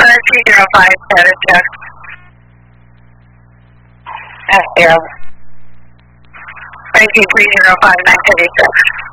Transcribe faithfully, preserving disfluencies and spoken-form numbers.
three zero five, status check. S zero. Thank you, three zero five, nine thirty-six.